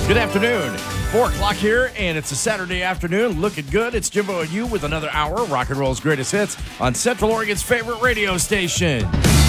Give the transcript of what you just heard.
Good afternoon. 4 o'clock here, and it's a Saturday afternoon. Looking good. It's Jimbo and you with another hour of rock and roll's greatest hits on Central Oregon's favorite radio station.